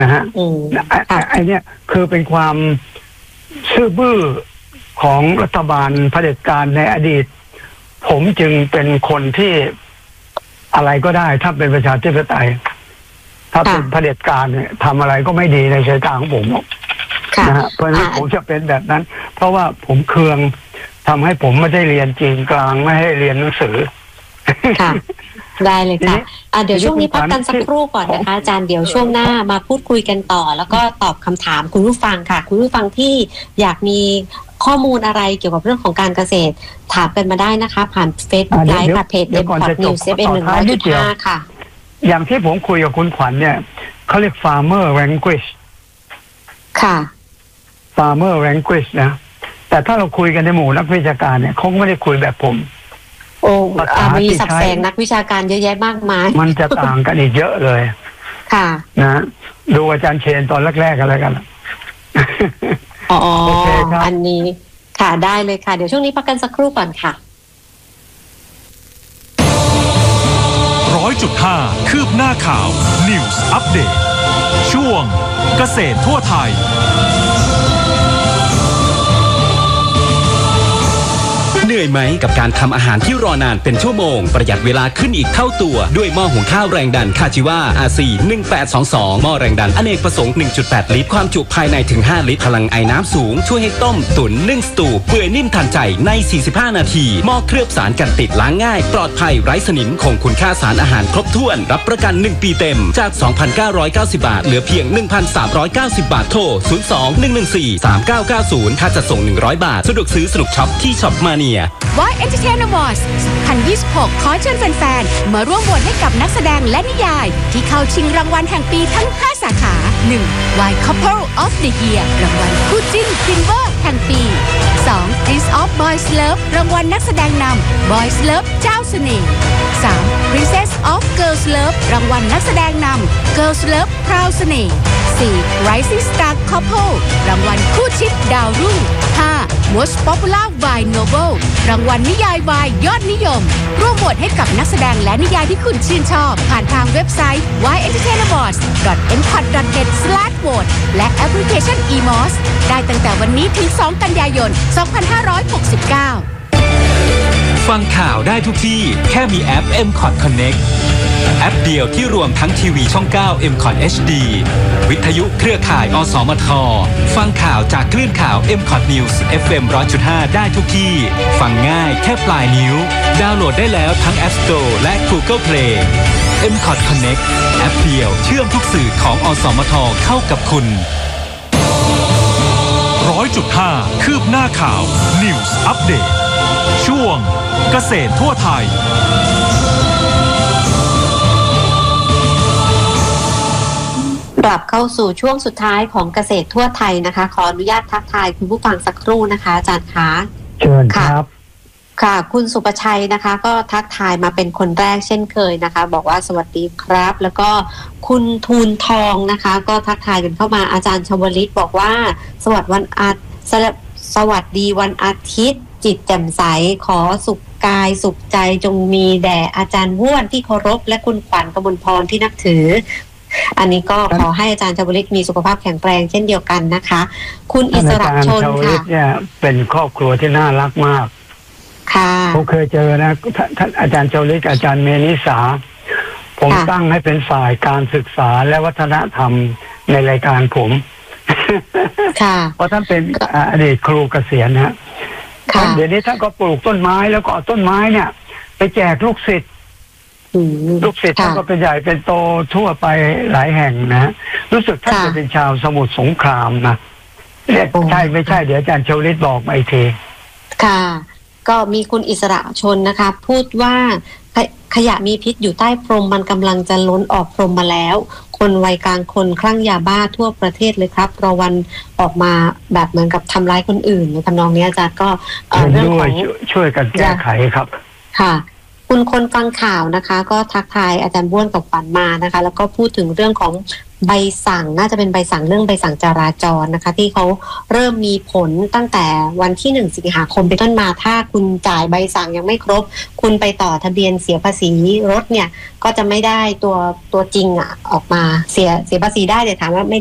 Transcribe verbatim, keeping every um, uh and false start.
นะฮะไอ้เนี่ยคือเป็นความซื่อบื้อของรัฐบาลเผด็จการในอดีตผมจึงเป็นคนที่อะไรก็ได้ถ้าเป็นประชาธิปไตยถ้าเป็นเผด็จการเนี่ยทำอะไรก็ไม่ดีในสายตาของผมนะฮะเพราะฉะนั้นผมจะเป็นแบบนั้นเพราะว่าผมเคืองทำให้ผมไม่ได้เรียนจีนกลางไม่ให้เรียนหนังสือค่ะได้เลยค่ะอ่ะเดี๋ยวช่วงนี้พักกันสักครู่ก่อนนะคะอาจารย์เดี๋ยวช่วงหน้ามาพูดคุยกันต่อแล้วก็ตอบคำถามคุณผู้ฟังค่ะคุณผู้ฟังที่อยากมีข้อมูลอะไรเกี่ยวกับเรื่องของการเกษตรถามกันมาได้นะคะผ่านเฟซบุ๊กไลฟ์ผ่านเพจ เอ็ม พอด News เอฟ เอ็ม หนึ่งร้อยจุดห้า ค่ะอย่างที่ผมคุยกับคุณขวัญเนี่ยเขาเรียก farmer language ค่ะ farmer language นะแต่ถ้าเราคุยกันในหมู่นักวิชาการเนี่ยเขาไม่ได้คุยแบบผมโอ้มีสับแสงนักวิชาการเยอะแยะมากมายมันจะต่างกันอีกเยอะเลยค่ะนะดูอาจารย์เชนตอนแรกๆกันแล้วกันอ๋ออันนี้ค่ะได้เลยค่ะเดี๋ยวช่วงนี้พักกันสักครู่ก่อนค่ะร้อยจุดห้าคืบหน้าข่าว News Update ช่วงเกษตรทั่วไทยเหนื่อยไหมกับการทำอาหารที่รอนานเป็นชั่วโมงประหยัดเวลาขึ้นอีกเท่าตัวด้วยหม้อหุงข้าวแรงดันคาจิวา อาร์ ซี หนึ่งแปดสองสองหม้อแรงดันอเนกประสงค์ หนึ่งจุดแปด ลิตรความจุภายในถึงห้าลิตรพลังไอน้ำสูงช่วยให้ต้มตุ๋นนึ่งสตูเปื่อยนิ่มทันใจในสี่สิบห้านาทีหม้อเคลือบสารกันติดล้างง่ายปลอดภัยไร้สนิมคงคุณค่าสารอาหารครบถ้วนรับประกันหนึ่งปีเต็มจาก สองพันเก้าร้อยเก้าสิบ บาทเหลือเพียง หนึ่งพันสามร้อยเก้าสิบ บาทโทรศูนย์ สอง หนึ่ง หนึ่ง สี่ สาม เก้า เก้า ศูนย์ค่าจัดส่งหนึ่งร้อยบาทสะดวกซื้อสนุกช็อปที่ช็อปมาเนีย Why Entertainment Awards สองพันยี่สิบหกขอเชิญแฟนๆมาร่วมโหวตให้กับนักแสดงและนิยายที่เข้าชิงรางวัลแห่งปีทั้งห้าสาขา หนึ่ง Why Couple of the Year รางวัลคู่จิ้นซิลเวอร์แห่งปี สอง Prince of Boys Love รางวัลนักแสดงนำ Boys Love เจ้าเสน่ห์ สาม Princess of Girls Love รางวัลนักแสดงนำ Girls Love พราวเสน่ห์ สี่ Rising Star Couple รางวัลคู่ชิปดาวรุ่ง ห้า Most Popular Wine Novel รางวัลนิยายวายยอดนิยมร่วมโหวตให้กับนักแสดงและนิยายที่คุณชื่นชอบผ่านทางเว็บไซต์ วาย เอ็นเตอร์เทนเมนต์ อวอร์ดส์ ดอท เอ็ม พอด ดอท เน็ต สแลช โหวต และแอปพลิเคชัน อี มอส ได้ตั้งแต่วันนี้ถึงสองกันยายนสองพันห้าร้อยหกสิบเก้าฟังข่าวได้ทุกที่แค่มีแอป เอ็ม คอท Connect แอปเดียวที่รวมทั้งทีวีช่อง เก้า เอ็ม คอท เอช ดี วิทยุเครือข่ายอสมทฟังข่าวจากคลื่นข่าว เอ็ม คอท News เอฟ เอ็ม หนึ่งร้อยจุดห้า ได้ทุกที่ฟังง่ายแค่ปลายนิ้วดาวน์โหลดได้แล้วทั้ง App Store และ Google Play เอ็ม คอท Connect แอปเดียวเชื่อมทุกสื่อของอสมทเข้ากับคุณร้อยจุดห้าคืบหน้าข่าว News Update ช่วงเกษตรทั่วไทยกลับเข้าสู่ช่วงสุดท้ายของเกษตรทั่วไทยนะคะขออนุญาตทักทายคุณผู้ฟังสักครู่นะคะอาจารย์คะเชิญครับค่ะคุณสุประชัยนะคะก็ทักทายมาเป็นคนแรกเช่นเคยนะคะบอกว่าสวัสดีครับแล้วก็คุณทูลทองนะคะก็ทักทายกันเข้ามาอาจารย์ชวลิตบอกว่าสวัสดีวันอาทิตย์สวัสดีวันอาทิตย์จิตแจ่มใสขอสุขกายสุขใจจงมีแด่อาจารย์ว้วนที่เคารพและคุณขวัญกมลพรที่นับถืออันนี้ก็ขอให้อาจารย์ชวลิตมีสุขภาพแข็งแรงเช่นเดียวกันนะคะคุณอิสระชนค่ะเนี่ยเป็นครอบครัวที่น่ารักมากค่ะผมเคยเจอนะท่านอาจารย์ชวลิตอาจารย์เมนิสาผมตั้งให้เป็นฝ่ายการศึกษาและวัฒนธรรมในรายการผมค่ะเพราะท่านเป็นอดีตครูเกษียณนะเดี๋ยวนี้ท่านก็ปลูกต้นไม้แล้วก็เอาต้นไม้เนี่ยไปแจกลูกศิษย์ลูกศิษย์ท่านก็เป็นใหญ่เป็นโตทั่วไปหลายแห่งนะรู้สึกท่านจะเป็นชาวสมุทรสงครามนะเรียกใช่ไม่ใช่เดี๋ยวอาจารย์ชวลิตบอกมาอีกทีค่ะก็มีคุณอิสระชนนะคะพูดว่าขยะมีพิษอยู่ใต้พรมมันกำลังจะล้นออกพรมมาแล้วคนวัยกลางคนคลั่งยาบ้าทั่วประเทศเลยครับรอวันออกมาแบบเหมือนกับทำร้ายคนอื่นในทำนองนี้อาจารย์ก็เรื่องของช่วยกันแก้ไขครับค่ะคุณคนฟังข่าวนะคะก็ทักทายอาจารย์บ้วนกับขวัญมานะคะแล้วก็พูดถึงเรื่องของใบสั่งน่าจะเป็นใบสั่งเรื่องใบสั่งจราจรนะคะที่เขาเริ่มมีผลตั้งแต่วันที่หนึ่งสิงหาคมเป็นต้นมาถ้าคุณจ่ายใบสั่งยังไม่ครบคุณไปต่อทะเบียนเสียภาษีรถเนี่ยก็จะไม่ได้ตัวตัวจริงอ่ะออกมาเสียเสียภาษีได้แต่ถามว่าไม่